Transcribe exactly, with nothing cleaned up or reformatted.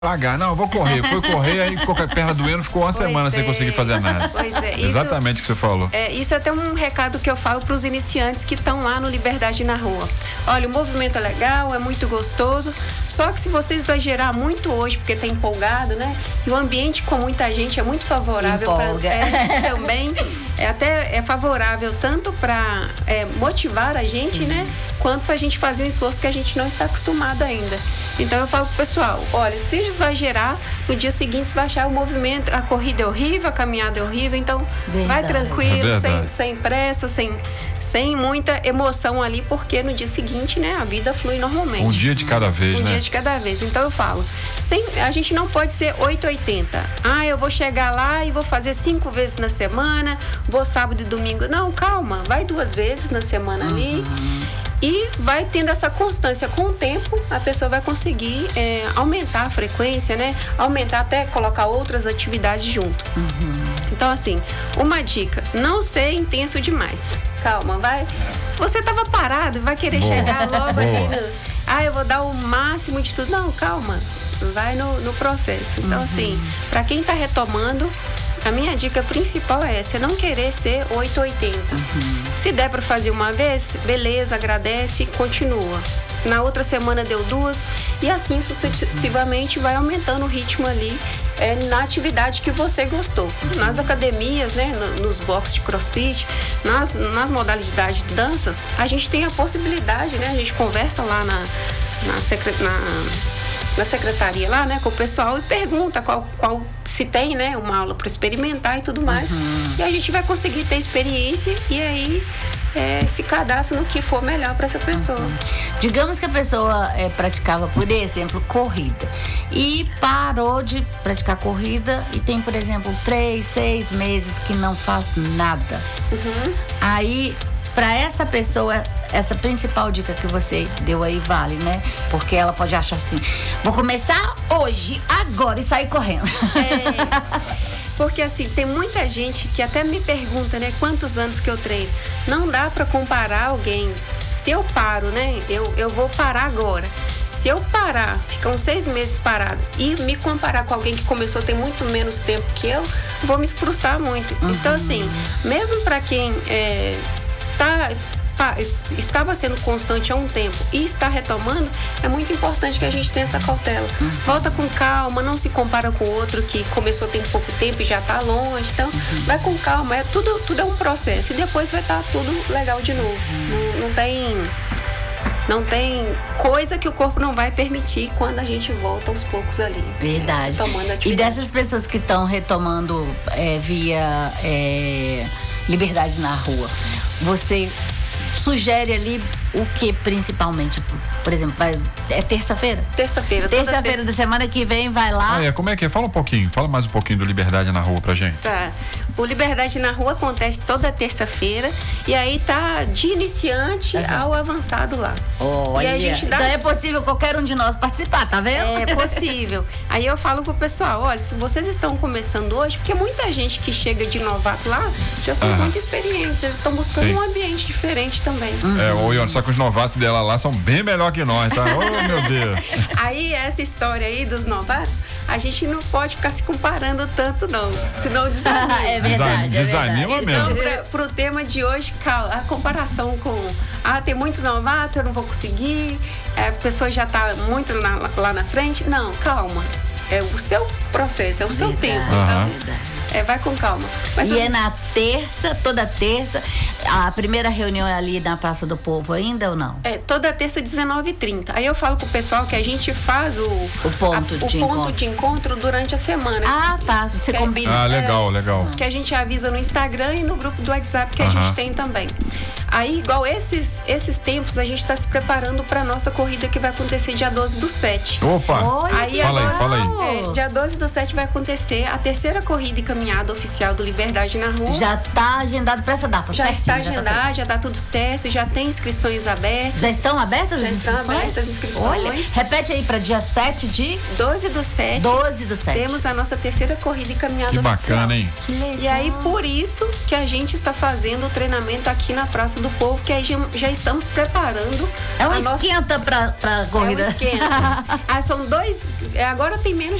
Pagar, não, eu vou correr. Foi correr, aí ficou com a perna doendo, ficou uma pois semana é. sem conseguir fazer nada. Pois é. Isso, exatamente o que você falou. É, isso é até um recado que eu falo para os iniciantes que estão lá no Liberdade na Rua. Olha, o movimento é legal, é muito gostoso, só que se você exagerar muito hoje, porque tá empolgado, né? E o ambiente com muita gente é muito favorável pra, é, também. É até é favorável tanto para é, motivar a gente, Sim. né? Quanto para a gente fazer um esforço que a gente não está acostumado ainda. Então eu falo pro pessoal, olha, se exagerar, no dia seguinte você vai achar o movimento, a corrida é horrível, a caminhada é horrível, então Verdade. vai tranquilo, é sem, sem pressa, sem, sem muita emoção ali, porque no dia seguinte, né, a vida flui normalmente. Um dia de cada vez, um né? Um dia de cada vez. Então eu falo, sem, a gente não pode ser oito oitenta. Ah, eu vou chegar lá e vou fazer cinco vezes na semana, vou sábado e domingo. Não, calma, vai duas vezes na semana uhum. ali. E vai tendo essa constância. Com o tempo, a pessoa vai conseguir é, aumentar a frequência, né? Aumentar até colocar outras atividades junto. Uhum. Então, assim, uma dica. Não ser intenso demais. Calma, vai. Você tava parado, vai querer Boa. chegar logo Boa. ali no... Ah, eu vou dar o máximo de tudo. Não, calma. Vai no, no processo. Então, uhum. assim, para quem tá retomando, a minha dica principal é essa, é não querer ser oito oitenta. Uhum. Se der para fazer uma vez, beleza, agradece, continua. Na outra semana deu duas e assim sucessivamente vai aumentando o ritmo ali é, na atividade que você gostou. Uhum. Nas academias, né, no, nos boxes de crossfit, nas, nas modalidades de danças, a gente tem a possibilidade, né, a gente conversa lá na, na, secre, na, na secretaria lá, né, com o pessoal e pergunta qual, qual se tem, né, uma aula para experimentar e tudo mais. Uhum. E a gente vai conseguir ter experiência e aí é, se cadastra no que for melhor para essa pessoa. Uhum. Digamos que a pessoa é, praticava, por exemplo, corrida e parou de praticar corrida e tem, por exemplo, três, seis meses que não faz nada. Uhum. Aí, para essa pessoa, essa principal dica que você deu aí vale, né? Porque ela pode achar assim, vou começar hoje, agora e sair correndo. É, porque assim, tem muita gente que até me pergunta, né? Quantos anos que eu treino? Não dá pra comparar alguém. Se eu paro, né? Eu, eu vou parar agora. Se eu parar, ficar uns seis meses parado e me comparar com alguém que começou tem muito menos tempo que eu, vou me frustrar muito. Uhum. Então assim, mesmo pra quem é, tá... estava sendo constante há um tempo e está retomando, é muito importante que a gente tenha essa cautela. Uhum. Volta com calma, não se compara com o outro que começou tem pouco tempo e já está longe. Então, uhum. vai com calma. É, tudo, tudo é um processo e depois vai estar tá tudo legal de novo. Uhum. Não, não tem... Não tem coisa que o corpo não vai permitir quando a gente volta aos poucos ali. Verdade. É, retomando a atividade. E dessas pessoas que estão retomando é, via é, Liberdade na Rua, você sugere ali o que principalmente? Por exemplo, vai, é terça-feira? Terça-feira. Terça-feira terça. da semana que vem, vai lá. Ah, é, como é que é? Fala um pouquinho, fala mais um pouquinho do Liberdade na Rua pra gente. Tá. O Liberdade na Rua acontece toda terça-feira e aí tá de iniciante uhum. ao avançado lá. Olha, e a gente dá... então é possível qualquer um de nós participar, tá vendo? É possível. Aí eu falo pro pessoal, olha, se vocês estão começando hoje, porque muita gente que chega de novato lá já são uhum. muito experientes, eles estão buscando Sim. um ambiente diferente também. Uhum. É, oi, só que os novatos dela lá são bem melhor que nós, tá? Oh, meu Deus. Aí essa história aí dos novatos, a gente não pode ficar se comparando tanto não, senão desanima. É verdade, desanima é verdade. mesmo. Então, pra, pro tema de hoje, a comparação com, ah, tem muito novato, eu não vou conseguir, é, a pessoa já tá muito na, lá na frente. Não, calma. É o seu processo, é o verdade, seu tempo. Então, verdade. É, vai com calma. Mas e eu... é na terça, toda terça. A primeira reunião é ali na Praça do Povo ainda ou não? É, toda terça, dezenove e trinta. Aí eu falo pro pessoal que a gente faz o, o ponto, a, de, o encontro. ponto de encontro durante a semana. Ah, tá. Você que combina. Ah, legal, é, legal. Que a gente avisa no Instagram e no grupo do WhatsApp que a uh-huh. gente tem também. Aí, igual esses, esses tempos, a gente tá se preparando pra nossa corrida que vai acontecer dia doze do sete. Opa! Oi, aí, fala agora, aí, fala aí. É, dia doze do sete vai acontecer a terceira corrida e caminhada oficial do Liberdade na Rua. Já tá agendado pra essa data, Já certinho, está já agendado, tá já tá tudo certo, já tem inscrições abertas. Já estão abertas já as inscrições? Já estão abertas as inscrições. Olha, repete aí pra dia sete de... doze do sete. doze do sete. Temos a nossa terceira corrida e caminhada que oficial. Bacana, hein? Que legal. E aí, por isso que a gente está fazendo o treinamento aqui na Praça do Povo, que aí já, já estamos preparando. É um a esquenta nossa... pra, pra corrida. É um esquenta. ah, são dois... Agora tem menos